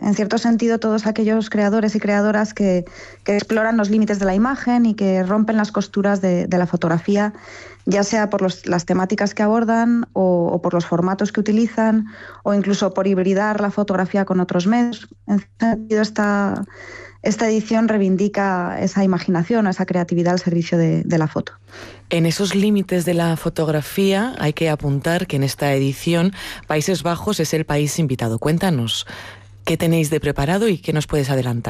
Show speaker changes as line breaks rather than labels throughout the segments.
en cierto sentido, todos aquellos creadores y creadoras que exploran los límites de la imagen y que rompen las costuras de la fotografía, ya sea por las temáticas que abordan o por los formatos que utilizan, o incluso por hibridar la fotografía con otros medios. En ese sentido, esta edición reivindica esa imaginación, esa creatividad al servicio de la foto.
En esos límites de la fotografía hay que apuntar que en esta edición Países Bajos es el país invitado. Cuéntanos, ¿qué tenéis de preparado y qué nos puedes adelantar?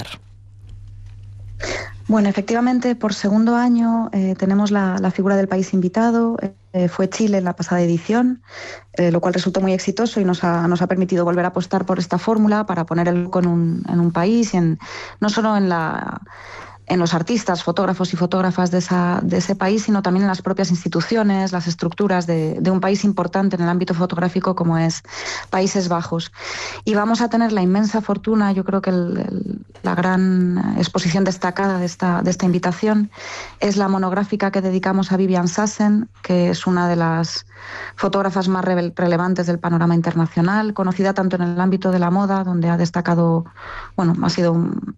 Bueno, efectivamente, por segundo año tenemos la figura del país invitado. Fue Chile en la pasada edición, lo cual resultó muy exitoso y nos ha permitido volver a apostar por esta fórmula para poner el foco en un país, no solo en los artistas, fotógrafos y fotógrafas de ese país, sino también en las propias instituciones, las estructuras de un país importante en el ámbito fotográfico como es Países Bajos. Y vamos a tener la inmensa fortuna, yo creo que la gran exposición destacada de esta invitación es la monográfica que dedicamos a Vivian Sassen, que es una de las fotógrafas más relevantes del panorama internacional, conocida tanto en el ámbito de la moda, donde ha destacado, ha sido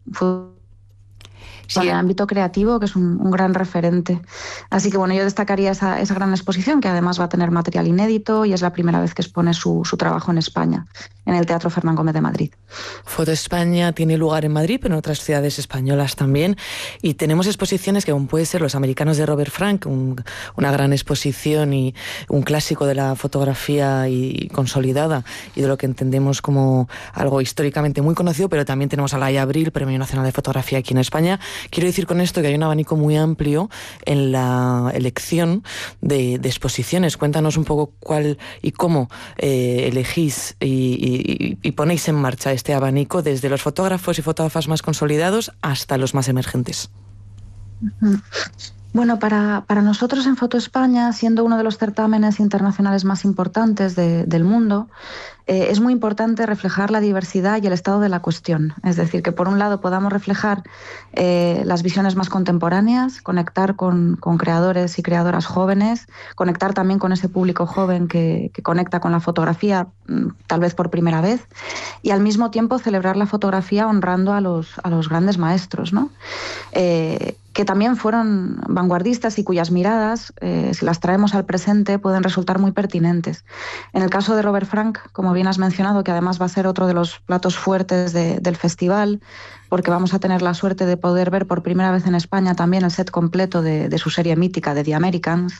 en el ámbito creativo, que es un gran referente. Así que yo destacaría esa gran exposición, que además va a tener material inédito y es la primera vez que expone su trabajo en España, en el Teatro Fernán Gómez de Madrid.
Foto España tiene lugar en Madrid, pero en otras ciudades españolas también. Y tenemos exposiciones que aún puede ser Los Americanos de Robert Frank, una gran exposición y un clásico de la fotografía y consolidada y de lo que entendemos como algo históricamente muy conocido, pero también tenemos a Laia Abril, Premio Nacional de Fotografía aquí en España. Quiero decir con esto que hay un abanico muy amplio en la elección de exposiciones. Cuéntanos un poco cuál y cómo elegís y ponéis en marcha este abanico desde los fotógrafos y fotógrafas más consolidados hasta los más emergentes.
Bueno, para nosotros en Foto España, siendo uno de los certámenes internacionales más importantes del mundo, es muy importante reflejar la diversidad y el estado de la cuestión. Es decir, que por un lado podamos reflejar las visiones más contemporáneas, conectar con creadores y creadoras jóvenes, conectar también con ese público joven que conecta con la fotografía tal vez por primera vez, y al mismo tiempo celebrar la fotografía honrando a los grandes maestros, ¿no? Que también fueron vanguardistas y cuyas miradas, si las traemos al presente, pueden resultar muy pertinentes. En el caso de Robert Frank, como bien has mencionado, que además va a ser otro de los platos fuertes del festival, porque vamos a tener la suerte de poder ver por primera vez en España también el set completo de su serie mítica de The Americans.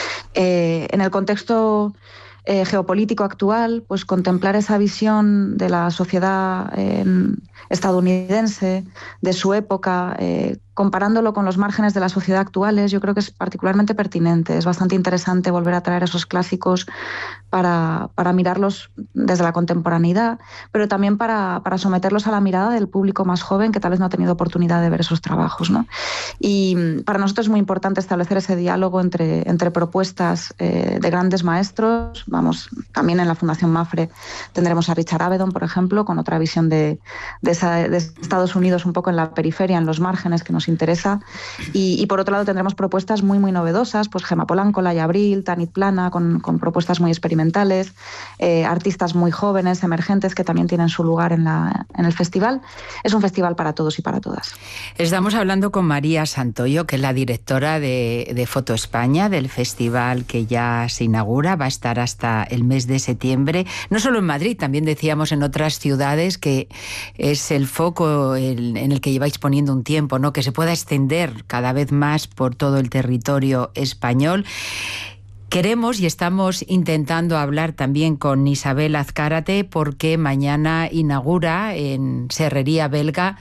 En el contexto geopolítico actual, pues contemplar esa visión de la sociedad estadounidense, de su época, comparándolo con los márgenes de la sociedad actuales, yo creo que es particularmente pertinente. Es bastante interesante volver a traer esos clásicos para mirarlos desde la contemporaneidad, pero también para someterlos a la mirada del público más joven que tal vez no ha tenido oportunidad de ver esos trabajos, ¿no? Y para nosotros es muy importante establecer ese diálogo entre propuestas de grandes maestros. También en la Fundación Mapfre tendremos a Richard Avedon, por ejemplo, con otra visión de Estados Unidos un poco en la periferia, en los márgenes, que nos interesa. Y por otro lado tendremos propuestas muy, muy novedosas, pues Gemma Polanco, Laia Abril, Tanit Plana, con propuestas muy experimentales, artistas muy jóvenes, emergentes, que también tienen su lugar en el festival. Es un festival para todos y para todas.
Estamos hablando con María Santoyo, que es la directora de Foto España, del festival que ya se inaugura, va a estar hasta el mes de septiembre, no solo en Madrid, también decíamos en otras ciudades, que es el foco en el que lleváis poniendo un tiempo, ¿no? Que se pueda extender cada vez más por todo el territorio español. Queremos y estamos intentando hablar también con Isabel Azcárate, porque mañana inaugura en Serrería Belga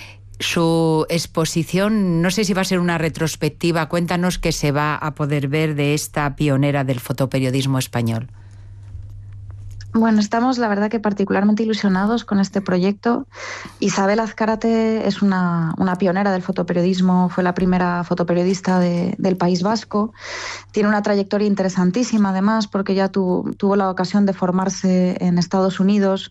su exposición. No sé si va a ser una retrospectiva. Cuéntanos qué se va a poder ver de esta pionera del fotoperiodismo español.
Bueno, estamos la verdad que particularmente ilusionados con este proyecto. Isabel Azcárate es una pionera del fotoperiodismo, fue la primera fotoperiodista del País Vasco. Tiene una trayectoria interesantísima además, porque ya tuvo la ocasión de formarse en Estados Unidos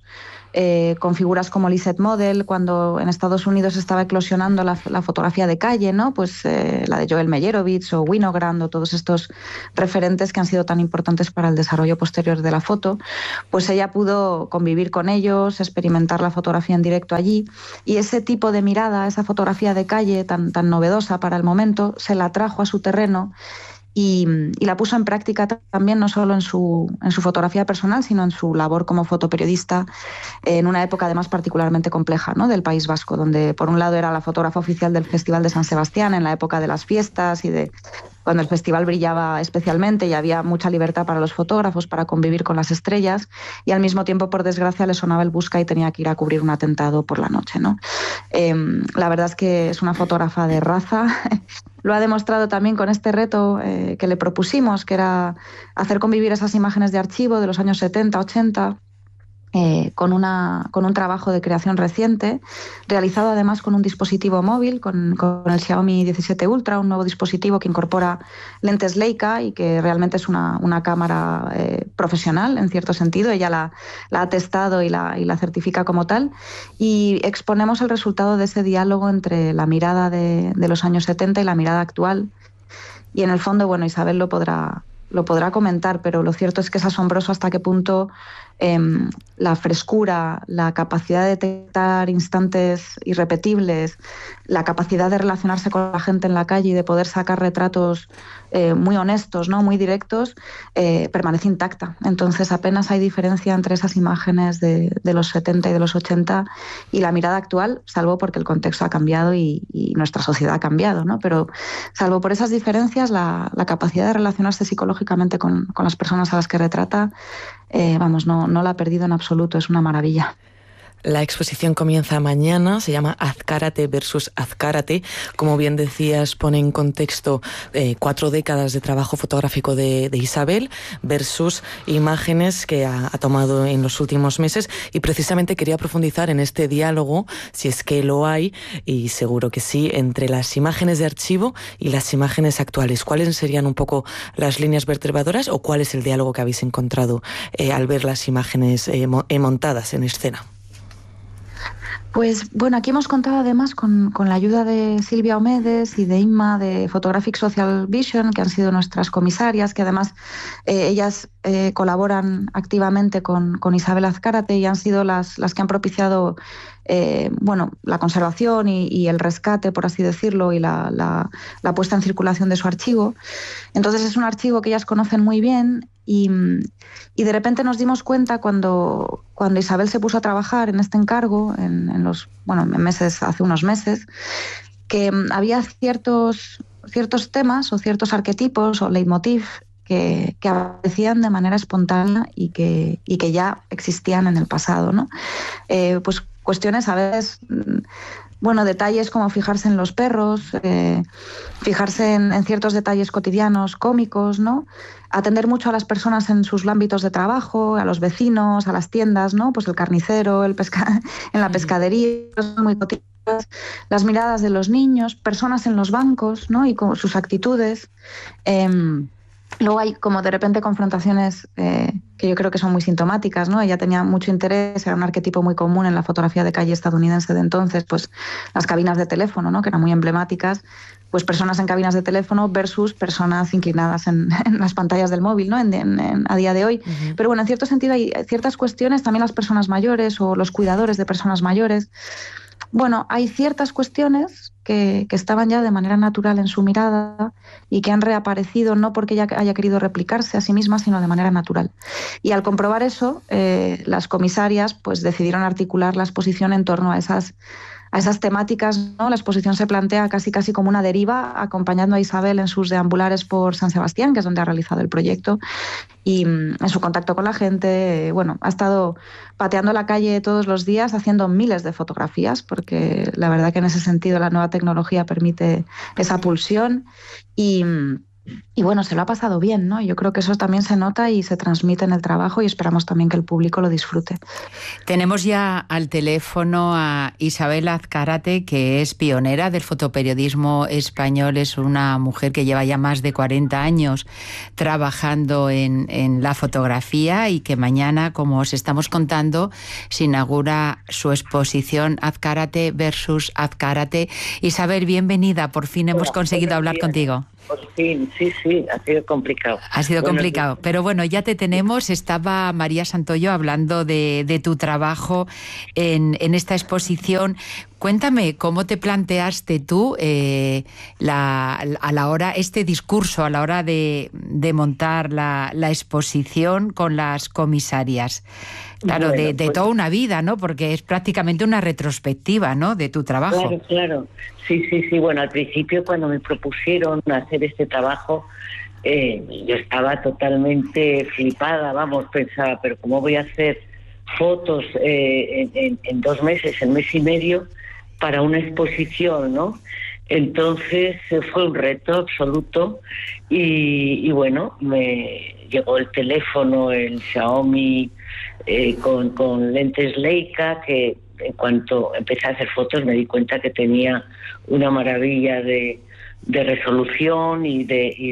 con figuras como Lisette Model, cuando en Estados Unidos estaba eclosionando la fotografía de calle, ¿no? Pues la de Joel Meyerowitz o Winogrand o todos estos referentes que han sido tan importantes para el desarrollo posterior de la foto, pues ella pudo convivir con ellos, experimentar la fotografía en directo allí, y ese tipo de mirada, esa fotografía de calle tan novedosa para el momento, se la trajo a su terreno y la puso en práctica también, no solo en su fotografía personal, sino en su labor como fotoperiodista, en una época además particularmente compleja, ¿no?, del País Vasco, donde por un lado era la fotógrafa oficial del Festival de San Sebastián en la época de las fiestas y de cuando el festival brillaba especialmente y había mucha libertad para los fotógrafos para convivir con las estrellas, y al mismo tiempo, por desgracia, le sonaba el busca y tenía que ir a cubrir un atentado por la noche, ¿no? La verdad es que es una fotógrafa de raza. Lo ha demostrado también con este reto que le propusimos, que era hacer convivir esas imágenes de archivo de los años 70, 80, con un trabajo de creación reciente, realizado además con un dispositivo móvil, con el Xiaomi 17 Ultra, un nuevo dispositivo que incorpora lentes Leica y que realmente es una cámara profesional, en cierto sentido. Ella la ha testado y la certifica como tal, y exponemos el resultado de ese diálogo entre la mirada de los años 70 y la mirada actual. Y en el fondo, bueno, Isabel lo podrá comentar, pero lo cierto es que es asombroso hasta qué punto la frescura, la capacidad de detectar instantes irrepetibles, la capacidad de relacionarse con la gente en la calle y de poder sacar retratos muy honestos, ¿no?, muy directos, permanece intacta. Entonces apenas hay diferencia entre esas imágenes de los 70 y de los 80 y la mirada actual, salvo porque el contexto ha cambiado y nuestra sociedad ha cambiado, ¿no? Pero salvo por esas diferencias, la capacidad de relacionarse psicológicamente con las personas a las que retrata, no la ha perdido en absoluto, es una maravilla.
La exposición comienza mañana, se llama Azcárate versus Azcárate. Como bien decías, pone en contexto 4 décadas de trabajo fotográfico de Isabel versus imágenes que ha tomado en los últimos meses, y precisamente quería profundizar en este diálogo, si es que lo hay, y seguro que sí, entre las imágenes de archivo y las imágenes actuales. ¿Cuáles serían un poco las líneas vertebradoras o cuál es el diálogo que habéis encontrado al ver las imágenes montadas en escena?
Pues bueno, aquí hemos contado además con la ayuda de Silvia Omedes y de Inma de Photographic Social Vision, que han sido nuestras comisarias, que además ellas colaboran activamente con Isabel Azcárate y han sido las que han propiciado la conservación y el rescate, por así decirlo, y la puesta en circulación de su archivo. Entonces es un archivo que ellas conocen muy bien y de repente nos dimos cuenta cuando Isabel se puso a trabajar en este encargo, hace unos meses, que había ciertos temas o ciertos arquetipos o leitmotiv que aparecían de manera espontánea y que ya existían en el pasado, ¿no? Pues cuestiones a veces, detalles como fijarse en los perros, fijarse en ciertos detalles cotidianos, cómicos, ¿no? Atender mucho a las personas en sus ámbitos de trabajo, a los vecinos, a las tiendas, ¿no? Pues el carnicero, en la pescadería, muy cotidianas, las miradas de los niños, personas en los bancos, ¿no?, y con sus actitudes. Luego hay como de repente confrontaciones que yo creo que son muy sintomáticas, ¿no? Ella tenía mucho interés, era un arquetipo muy común en la fotografía de calle estadounidense de entonces, pues las cabinas de teléfono, ¿no?, que eran muy emblemáticas, pues personas en cabinas de teléfono versus personas inclinadas en las pantallas del móvil, ¿no?, a día de hoy. Uh-huh. Pero bueno, en cierto sentido hay ciertas cuestiones, también las personas mayores o los cuidadores de personas mayores. Bueno, hay ciertas cuestiones que estaban ya de manera natural en su mirada y que han reaparecido no porque ella haya querido replicarse a sí misma, sino de manera natural. Y al comprobar eso, las comisarias pues decidieron articular la exposición en torno a esas temáticas, ¿no? La exposición se plantea casi como una deriva, acompañando a Isabel en sus deambulares por San Sebastián, que es donde ha realizado el proyecto, y en su contacto con la gente, ha estado pateando la calle todos los días, haciendo miles de fotografías, porque la verdad que en ese sentido la nueva tecnología permite esa pulsión, y Y bueno, se lo ha pasado bien, ¿no? Yo creo que eso también se nota y se transmite en el trabajo y esperamos también que el público lo disfrute.
Tenemos ya al teléfono a Isabel Azcárate, que es pionera del fotoperiodismo español. Es una mujer que lleva ya más de 40 años trabajando en la fotografía y que mañana, como os estamos contando, se inaugura su exposición Azcárate versus Azcárate. Isabel, bienvenida. Por fin hemos conseguido hablar contigo.
Por fin, sí, ha sido complicado.
Ha sido complicado, pero bueno, ya te tenemos. Estaba María Santoyo hablando de tu trabajo en esta exposición. Cuéntame, ¿cómo te planteaste tú a la hora, este discurso, a la hora de montar la exposición con las comisarias? Claro, bueno, de toda una vida, ¿no? Porque es prácticamente una retrospectiva, ¿no?, de tu trabajo.
Claro. Sí. Bueno, al principio cuando me propusieron hacer este trabajo, yo estaba totalmente flipada, pensaba, pero ¿cómo voy a hacer fotos en 2 meses, en mes y medio, para una exposición, ¿no? Entonces fue un reto absoluto y bueno, me llegó el teléfono, el Xiaomi con lentes Leica, que en cuanto empecé a hacer fotos me di cuenta que tenía una maravilla de resolución y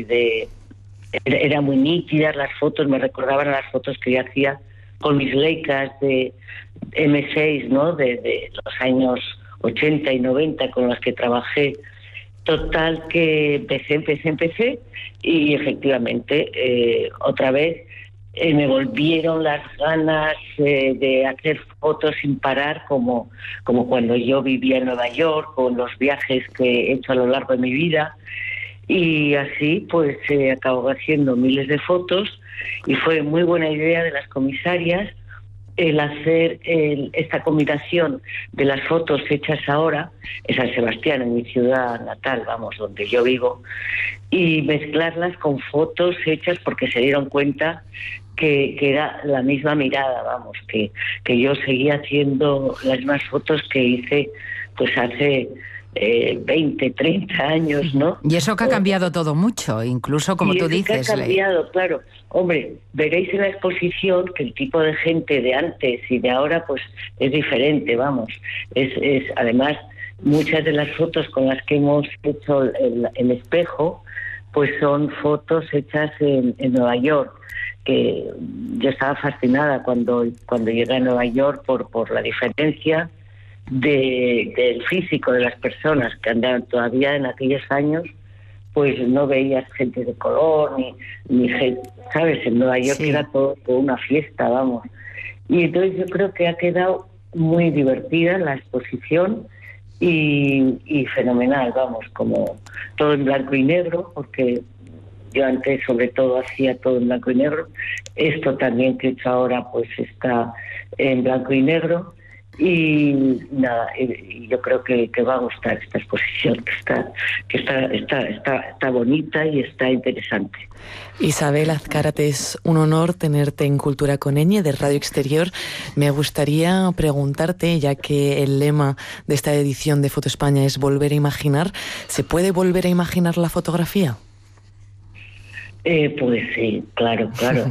era muy nítidas las fotos, me recordaban a las fotos que yo hacía con mis Leicas de M6, ¿no? de los años 80 y 90 con las que trabajé. Total que empecé y efectivamente otra vez me volvieron las ganas de hacer fotos sin parar, como cuando yo vivía en Nueva York, con los viajes que he hecho a lo largo de mi vida, y así pues acabo haciendo miles de fotos y fue muy buena idea de las comisarias el hacer esta combinación de las fotos hechas ahora en San Sebastián, en mi ciudad natal, donde yo vivo, y mezclarlas con fotos hechas porque se dieron cuenta que era la misma mirada, que yo seguía haciendo las mismas fotos que hice pues hace 20, 30 años, ¿no?
Y eso que ha cambiado todo mucho, incluso como tú dices.
Que ha cambiado, claro. Hombre, veréis en la exposición que el tipo de gente de antes y de ahora pues es diferente, además muchas de las fotos con las que hemos hecho el espejo pues son fotos hechas en Nueva York, que yo estaba fascinada cuando llegué a Nueva York por la diferencia del físico de las personas que andaban todavía en aquellos años, pues no veías gente de color ni gente, ¿sabes? En Nueva York sí. Era todo una fiesta, y entonces yo creo que ha quedado muy divertida la exposición y fenomenal, como todo en blanco y negro, porque yo antes sobre todo hacía todo en blanco y negro. Esto también que he hecho ahora pues está en blanco y negro. Y nada, yo creo que va a gustar esta exposición, que está bonita y está interesante.
Isabel Azcárate, es un honor tenerte en Cultura con Ñ de Radio Exterior. Me gustaría preguntarte, ya que el lema de esta edición de Foto España es volver a imaginar, ¿se puede volver a imaginar la fotografía?
Pues sí, claro.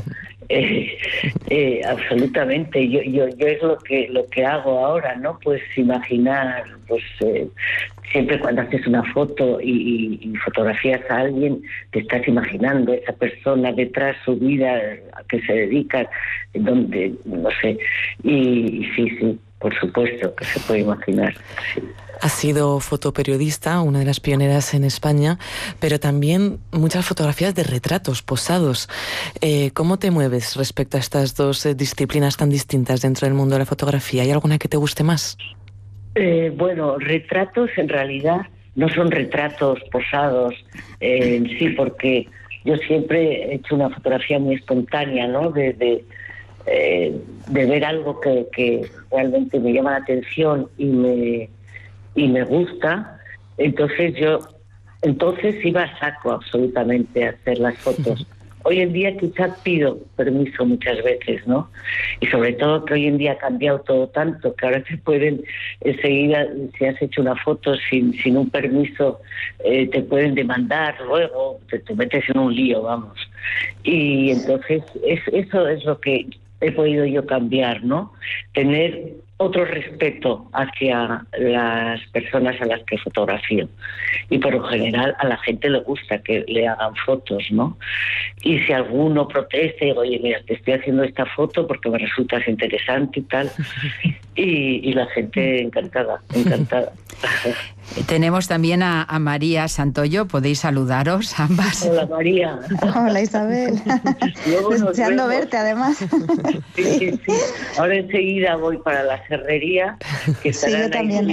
Absolutamente. Yo es lo que hago ahora, ¿no? Pues imaginar, pues siempre cuando haces una foto y fotografías a alguien, te estás imaginando esa persona detrás, su vida, a qué se dedica, donde, no sé. Y sí, por supuesto que se puede imaginar. Sí.
Has sido fotoperiodista, una de las pioneras en España, pero también muchas fotografías de retratos posados. ¿Cómo te mueves respecto a estas dos disciplinas tan distintas dentro del mundo de la fotografía? ¿Hay alguna que te guste más?
Bueno, retratos en realidad no son retratos posados en sí, porque yo siempre he hecho una fotografía muy espontánea, ¿no? De ver algo que realmente me llama la atención y me gusta, entonces iba a saco absolutamente a hacer las fotos. hoy en día quizás pido permiso muchas veces, ¿no? Y sobre todo que hoy en día ha cambiado todo tanto, que ahora te pueden enseguida, si has hecho una foto sin un permiso, te pueden demandar luego, te metes en un lío, vamos. Y entonces eso es lo que he podido yo cambiar, ¿no? Tener otro respeto hacia las personas a las que fotografío. Y por lo general a la gente le gusta que le hagan fotos, ¿no? Y si alguno protesta y digo, oye, mira, te estoy haciendo esta foto porque me resultas interesante y tal. Y la gente encantada.
Tenemos también a María Santoyo, podéis saludaros ambas.
Hola María.
Hola Isabel. Deseando verte además.
Sí. Ahora enseguida voy para la serrería, que estarán
yo también.